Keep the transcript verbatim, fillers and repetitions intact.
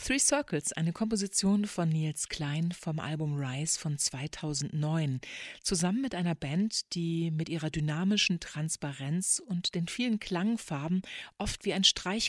Three Circles, eine Komposition von Niels Klein vom Album Rise von zweitausendneun, zusammen mit einer Band, die mit ihrer dynamischen Transparenz und den vielen Klangfarben oft wie ein Streichquartett